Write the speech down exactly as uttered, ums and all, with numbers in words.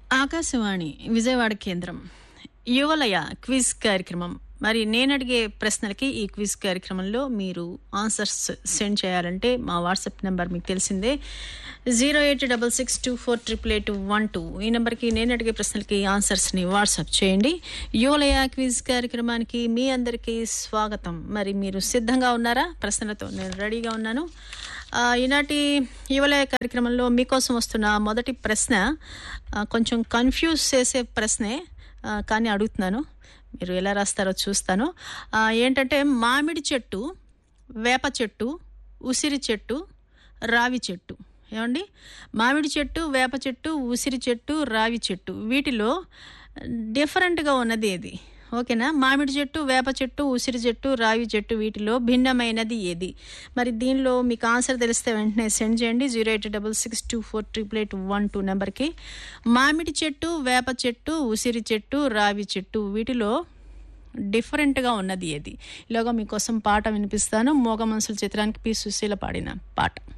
ఆకాశవాణి విజయవాడ కేంద్రం యువలయ క్విజ్ కార్యక్రమం. మరి నేను అడిగే ప్రశ్నలకి ఈ క్విజ్ కార్యక్రమంలో మీరు ఆన్సర్స్ సెండ్ చేయాలంటే మా వాట్సాప్ నెంబర్ మీకు తెలిసిందే, zero eight double six two four triple eight one two. ఈ నెంబర్కి నేను అడిగే ప్రశ్నలకి ఆన్సర్స్ని వాట్సాప్ చేయండి. యువలయ క్విజ్ కార్యక్రమానికి మీ అందరికీ స్వాగతం. మరి మీరు సిద్ధంగా ఉన్నారా? ప్రశ్నలతో నేను రెడీగా ఉన్నాను. ఈనాటి యువలయ కార్యక్రమంలో మీకోసం వస్తున్న మొదటి ప్రశ్న కొంచెం కన్ఫ్యూజ్ చేసే ప్రశ్నే, కానీ అడుగుతున్నాను, మీరు ఎలా రాస్తారో చూస్తాను. ఏంటంటే మామిడి చెట్టు, వేప చెట్టు, ఉసిరి చెట్టు, రావి చెట్టు. ఏమండి, మామిడి చెట్టు, వేప చెట్టు, ఉసిరి చెట్టు, రావి చెట్టు, వీటిలో డిఫరెంట్గా ఉన్నది ఏది? ఓకేనా? మామిడి చెట్టు, వేప చెట్టు, ఉసిరి చెట్టు, రావి చెట్టు, వీటిలో భిన్నమైనది ఏది? మరి దీనిలో మీకు ఆన్సర్ తెలిస్తే వెంటనే సెండ్ చేయండి zero eight double six two four triple eight one two నెంబర్కి. మామిడి చెట్టు, వేప చెట్టు, ఉసిరి చెట్టు, రావి చెట్టు, వీటిలో డిఫరెంట్గా ఉన్నది ఏది? ఇలాగా మీకోసం పాట వినిపిస్తాను. మోగ మనసుల చిత్రానికి పి సుశీల పాడిన పాట.